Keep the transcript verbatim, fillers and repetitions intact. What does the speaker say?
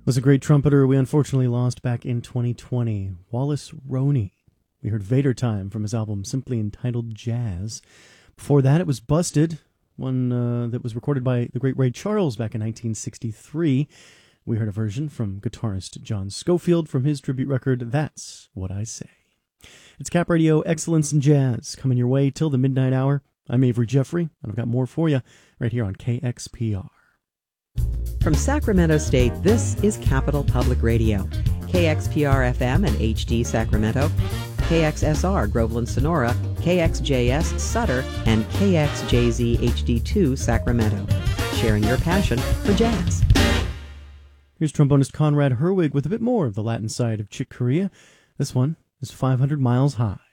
Was a great trumpeter we unfortunately lost back in twenty twenty, Wallace Roney. We heard Vader Time from his album simply entitled Jazz. Before that, it was Busted, one uh, that was recorded by the great Ray Charles back in nineteen sixty-three. We heard a version from guitarist John Scofield from his tribute record, That's What I Say. It's Cap Radio Excellence in Jazz, coming your way till the midnight hour. I'm Avery Jeffrey, and I've got more for you right here on K X P R. From Sacramento State, this is Capital Public Radio. K X P R F M and H D Sacramento, K X S R Groveland Sonora, K X J S Sutter, and K X J Z H D two Sacramento. Sharing your passion for jazz. Here's trombonist Conrad Herwig with a bit more of the Latin side of Chick Corea. This one is five hundred Miles High.